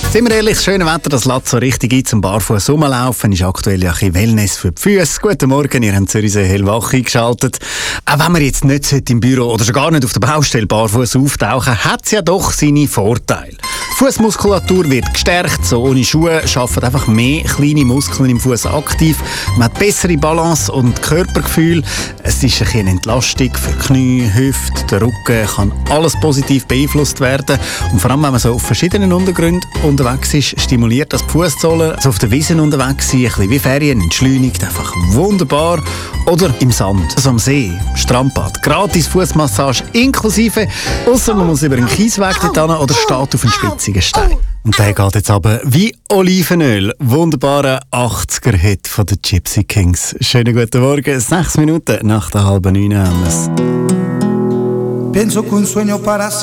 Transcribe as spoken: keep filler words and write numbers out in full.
Sind wir ehrlich, das schöne Wetter, das lädt so richtig ein zum Barfuß rumlaufen, ist aktuell ja ein bisschen Wellness für die Füße. Guten Morgen, ihr habt Zürichsee hellwach eingeschaltet. Auch wenn man jetzt nicht im Büro oder schon gar nicht auf der Baustelle barfuß auftauchen, hat es ja doch seine Vorteile. Fußmuskulatur wird gestärkt, so ohne Schuhe arbeiten einfach mehr kleine Muskeln im Fuß aktiv. Man hat bessere Balance und Körpergefühl. Es ist ein bisschen eine Entlastung für Knie, Hüfte, den Rücken, kann alles positiv beeinflusst werden. Und vor allem, wenn man so auf verschiedenen Untergründen unterwegs ist, stimuliert das die Fußsohlen. Also auf der Wiese unterwegs sein, ein bisschen wie Ferien, entschleunigt, einfach wunderbar. Oder im Sand, also am See, Strandbad, gratis Fußmassage inklusive, ausser man muss über einen Kiesweg dorthin oder steht auf einen spitzigen Stein. Und der geht jetzt aber wie Olivenöl. Wunderbarer achtziger-Hit von den Gypsy Kings. Schönen guten Morgen, sechs Minuten nach der halben neun haben wir es.